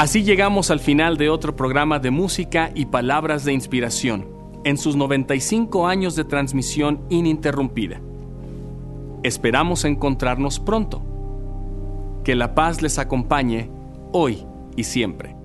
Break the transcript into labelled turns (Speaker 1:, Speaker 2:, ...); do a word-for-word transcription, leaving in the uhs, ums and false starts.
Speaker 1: Así llegamos al final de otro programa de música y palabras de inspiración, en sus noventa y cinco años de transmisión ininterrumpida. Esperamos encontrarnos pronto. Que la paz les acompañe hoy y siempre.